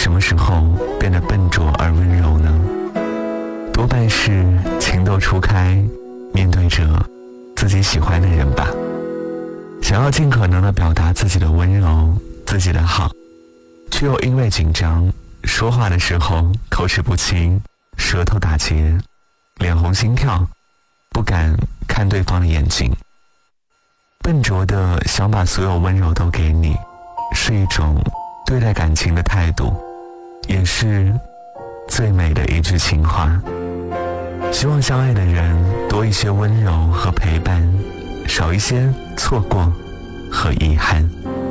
什么时候变得笨拙而温柔呢？多半是情窦初开，面对着自己喜欢的人吧。想要尽可能地表达自己的温柔，自己的好，却又因为紧张，说话的时候口齿不清，舌头打结，脸红心跳，不敢看对方的眼睛。笨拙的想把所有温柔都给你，是一种对待感情的态度，也是最美的一句情话。希望相爱的人多一些温柔和陪伴，少一些错过和遗憾。